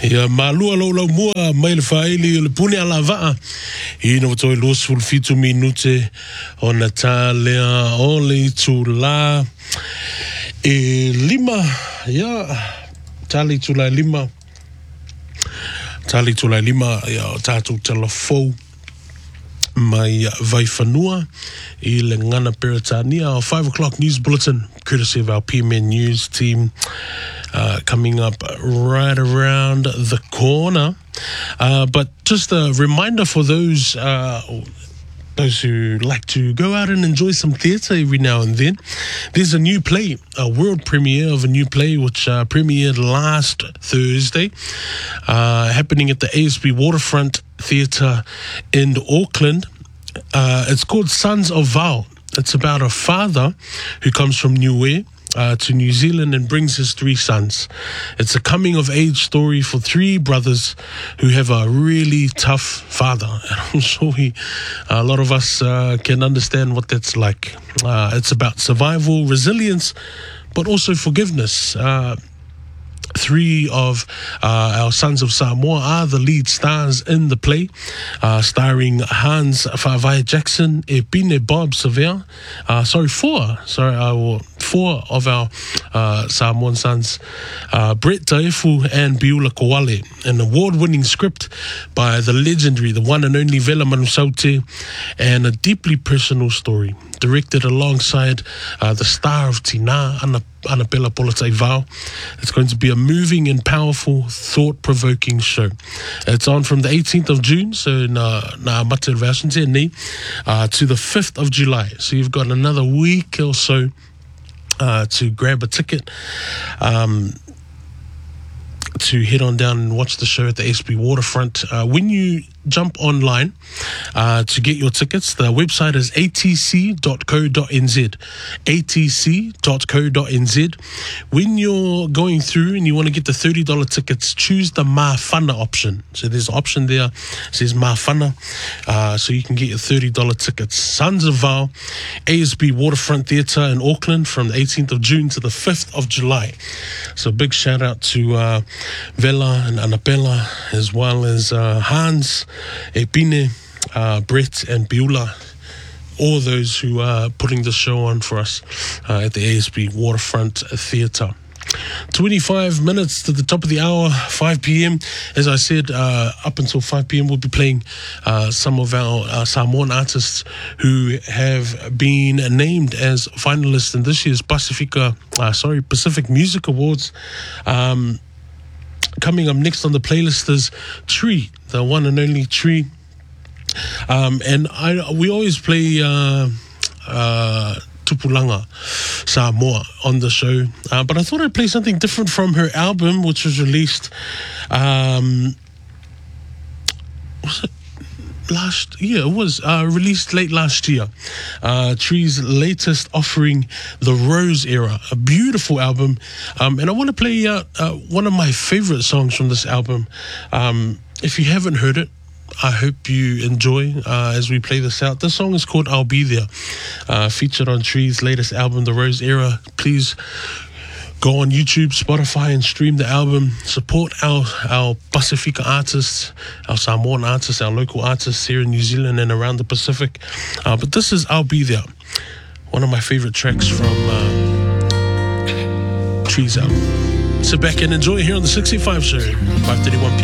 Ia malua lo mua mai le faili le pune ala vaa. Ina watoi los ful fitu minute o na talea o le tula e lima. Ia tali tula lima. Tali tula lima ia tatu telefou mai vai whanua I le ngana Peretania. Our 5 o'clock news bulletin, courtesy of our PMN News team, coming up right around the corner. But just a reminder for those who like to go out and enjoy some theatre every now and then. There's a new play, a world premiere of a new play which premiered last Thursday, happening at the ASB Waterfront Theatre in Auckland. It's called Sons of Val. It's about a father who comes from Niue to New Zealand and brings his 3 sons. It's a coming-of-age story for 3 brothers who have a really tough father. And I'm sure a lot of us can understand what that's like. It's about survival, resilience, but also forgiveness. 3 of our Sons of Samoa are the lead stars in the play, starring Hans Fa'avai Jackson, Epine Bob Severe. 4 of our Samoan sons, Brett Taefu and Biula Koale. An award-winning script by the legendary, the one and only Vela Manusaute, and a deeply personal story, directed alongside the star of Tina, Annabella Polatai Vau. It's going to be a moving and powerful, thought-provoking show. It's on from the 18th of June, so na mate versions ni, to the 5th of July. So you've got another week or so to grab a ticket, to head on down and watch the show at the ASB Waterfront. When you jump online to get your tickets, the website is atc.co.nz. atc.co.nz. When you're going through and you want to get the $30 tickets, choose the Mawhana option. So there's an option there, it says Mawhana, so you can get your $30 tickets. Sons of Val, ASB Waterfront Theatre in Auckland from the 18th of June to the 5th of July. So big shout out to Vela and Annabella, as well as Hans, Epine, Brett and Biula, all those who are putting the show on for us at the ASB Waterfront Theatre. 25 minutes to the top of the hour, 5 p.m. As I said, up until 5 p.m. we'll be playing some of our Samoan artists who have been named as finalists in this year's Pacific Music Awards. Coming up next on the playlist is Tree, the one and only Tree. And we always play Tupulanga Samoa on the show. But I thought I'd play something different from her album, which was released last year. It was released late last year. Tree's latest offering, The Rose Era, a beautiful album. And I want to play one of my favorite songs from this album. If you haven't heard it, I hope you enjoy as we play this out. This song is called I'll Be There, featured on Tree's latest album, The Rose Era. Please go on YouTube, Spotify, and stream the album. Support our Pacifica artists, our Samoan artists, our local artists here in New Zealand and around the Pacific. But this is I'll Be There, one of my favorite tracks from Tree's album. Sit back and enjoy here on the 65 show, 5:31 p.m.